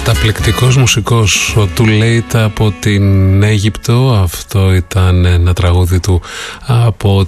Καταπληκτικός μουσικός, ο Too Late από την Αίγυπτο. Αυτό ήταν ένα τραγούδι του από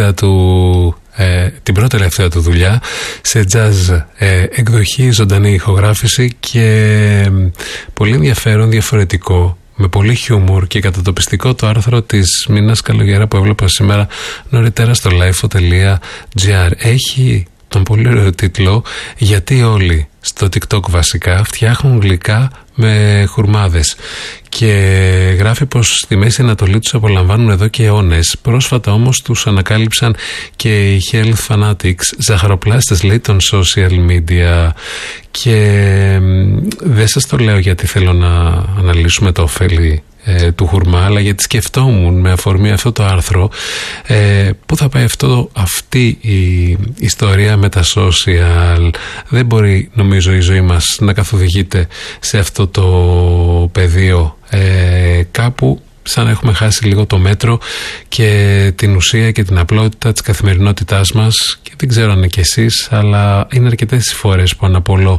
την πρώτη τελευταία του δουλειά σε jazz εκδοχή, ζωντανή ηχογράφηση και πολύ ενδιαφέρον, διαφορετικό, με πολύ χιούμορ και κατατοπιστικό το άρθρο της Μίνας Καλογέρα που έβλεπα σήμερα νωρίτερα στο life.gr. Έχει τον πολύ ωραίο τίτλο «Γιατί όλοι στο TikTok βασικά φτιάχνουν γλυκά με χουρμάδες» και γράφει πως στη Μέση Ανατολή τους απολαμβάνουν εδώ και αιώνες. Πρόσφατα όμως τους ανακάλυψαν και οι health fanatics, ζαχαροπλάστες λέει των social media. Και δεν σας το λέω γιατί θέλω να αναλύσουμε το ωφέλη του χουρμά, αλλά γιατί σκεφτόμουν με αφορμή αυτό το άρθρο πού θα πάει αυτή η ιστορία με τα social. Δεν μπορεί, νομίζω, η ζωή μας να καθοδηγείται σε αυτό το πεδίο. Κάπου σαν να έχουμε χάσει λίγο το μέτρο και την ουσία και την απλότητα της καθημερινότητάς μας, και δεν ξέρω αν είναι κι εσείς, αλλά είναι αρκετές οι φορές που αναπολώ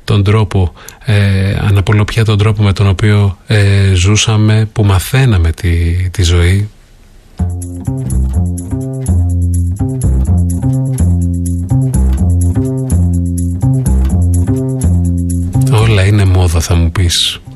πια τον τρόπο με τον οποίο ζούσαμε, που μαθαίναμε τη ζωή. Όλα είναι μόδα, θα μου πεις.